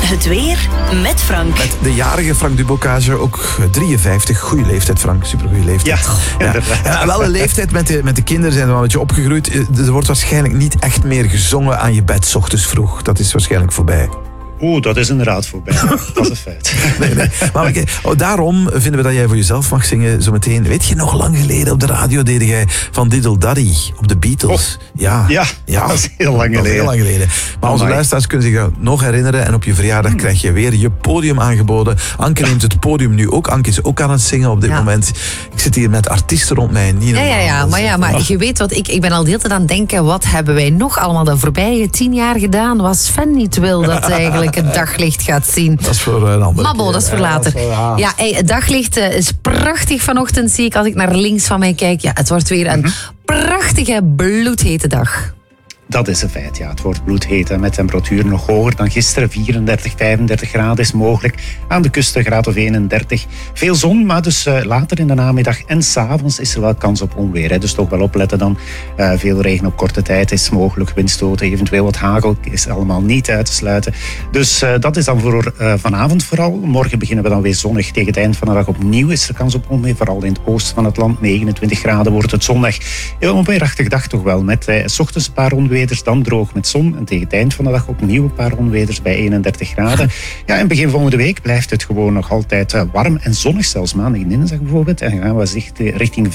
Het weer met Frank. Met de jarige Frank Dubocage, ook 53. Goeie leeftijd, Frank. Supergoeie leeftijd. Ja, wel een leeftijd met de kinderen zijn er al een beetje opgegroeid. Er wordt waarschijnlijk niet echt meer gezongen aan je bed 's ochtends vroeg. Dat is waarschijnlijk voorbij. Oeh, dat is inderdaad voorbij. Dat is een feit. Nee. Maar daarom vinden we dat jij voor jezelf mag zingen zometeen. Weet je, nog lang geleden op de radio deed jij van Diddle Daddy op de Beatles. Ja, dat is heel lang geleden. Maar onze luisteraars kunnen zich dat nog herinneren. En op je verjaardag krijg je weer je podium aangeboden. Anke neemt het podium nu ook. Anke is ook aan het zingen op dit moment. Ik zit hier met artiesten rond mij. Maar je weet wat, ik ben al de hele tijd aan het denken, wat hebben wij nog allemaal de voorbije 10 jaar gedaan, wat Sven niet wil dat eigenlijk het daglicht gaat zien. Dat is voor een ander. Mabbo, dat is voor later. Het daglicht is prachtig vanochtend, zie ik als ik naar links van mij kijk. Ja, het wordt weer een prachtige bloedhete dag. Dat is een feit, ja. Het wordt bloedheet met temperaturen nog hoger dan gisteren. 34, 35 graden is mogelijk. Aan de kust een graad of 31. Veel zon, maar dus later in de namiddag en 's avonds is er wel kans op onweer. Hè. Dus toch wel opletten dan. Veel regen op korte tijd is mogelijk. Windstoten, eventueel wat hagel is allemaal niet uit te sluiten. Dus dat is dan voor vanavond vooral. Morgen beginnen we dan weer zonnig. Tegen het eind van de dag opnieuw is er kans op onweer. Vooral in het oosten van het land. 29 graden wordt het zondag. Een onweerachtige dag toch wel. Met 's ochtends een paar onweerders, dan droog met zon. En tegen het eind van de dag opnieuw een paar onweerders bij 31 graden. Ja, en begin volgende week blijft het gewoon nog altijd warm en zonnig. Zelfs maandag en dinsdag bijvoorbeeld. En gaan we richting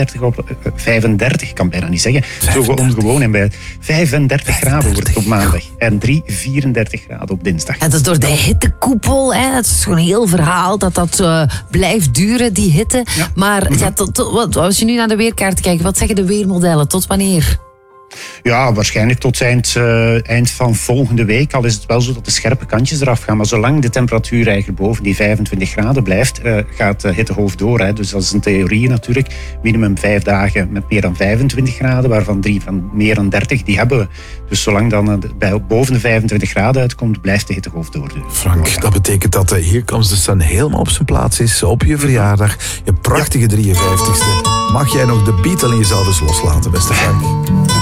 35, ik kan bijna niet zeggen. Zo ongewoon. En bij 35 graden wordt het op maandag. En 34 graden op dinsdag. En dat is door de hittekoepel. Hè. Dat is gewoon een heel verhaal dat blijft duren, die hitte. Ja. Maar als je nu naar de weerkaart kijkt, wat zeggen de weermodellen? Tot wanneer? Ja, waarschijnlijk tot eind van volgende week. Al is het wel zo dat de scherpe kantjes eraf gaan. Maar zolang de temperatuur eigenlijk boven die 25 graden blijft, gaat de hittegolf door. Hè. Dus dat is een theorie natuurlijk. Minimum 5 dagen met meer dan 25 graden, waarvan 3 van meer dan 30, die hebben we. Dus zolang dan boven de 25 graden uitkomt, blijft de hittegolf doorduren. Frank, dat betekent dat Hier Comes the Sun helemaal op zijn plaats is. Op je verjaardag, je prachtige 53ste. Mag jij nog de beat in jezelf eens loslaten, beste Frank?